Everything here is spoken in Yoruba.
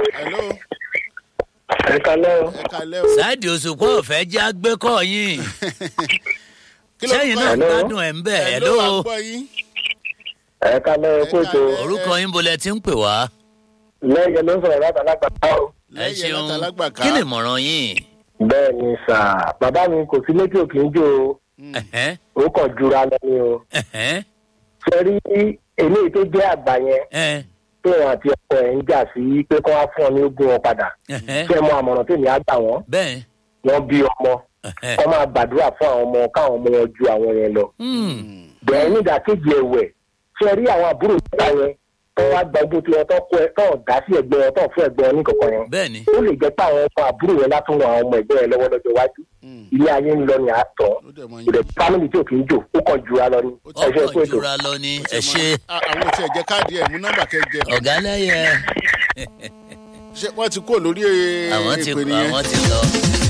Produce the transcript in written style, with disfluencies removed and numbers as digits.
hello. ẹ kalẹ́ o. ẹ kalẹ́ o. Sáàdì Òṣùpá ọ̀fẹ́ jẹ́ agbẹ́kọ̀ yín. Sẹ́yìn náà gbádùn ẹ̀ ń bẹ̀. hello àgbọ̀ yín. ẹ kalẹ́ o kóòtù. Orúkọ yín bolẹ̀ tí ń pè wá. lẹ́yìn ló ń sọ̀rọ̀ láti alágbàká o. Ẹ ṣeun. Kí ni ìmọ̀ràn yín? bẹ́ẹ̀ ni sà bàbá mi kò sí létí òkè ń jò ó kàn jura lọ ni o. ṣe rí eléyìí tó jẹ́ àgbà yẹn tó wọn àti ọkọ ẹ̀ ń jà sí pé kó wá fún ọ ní ogún wọn padà. ṣé ẹ mọ àmọ̀ràn tèmi á gbà wọ́n. wọ́n bí ọmọ kọ́ máa gbàdúrà fún àwọn ọmọ káwọn ọmọ wọn ju àwọn yẹn lọ. bẹ́ẹ̀ nígbà kejì ẹ̀wẹ̀ ṣe rí àwọn àbúrò nígbà yẹn tó wá gba ojú tí wọn tó dá sí ẹgbẹ́ wọn tó fún ẹgbẹ́ wọn ní kankan yẹn. ó lè jẹ́ pé àwọn ọmọ àbúrò yẹn látún wọn àwọn ọmọ ẹgbẹ́ yẹn lọ́wọ́ lọ́jọ́ iwájú. ilé ayé ń lọ ní àtọ̀ ìrẹ̀ fámìlì tí ò kì í jò ó kàn jura lọ ní. ó kàn jura lọ ní ẹ ṣe. àwọn tí ẹ jẹ káàdì ẹ mú nọ́mbà kẹjẹ. ọ̀gá lẹ́yẹ. ṣé wọ́n ti kó lórí èpè nìyẹn. àwọn ti lọ.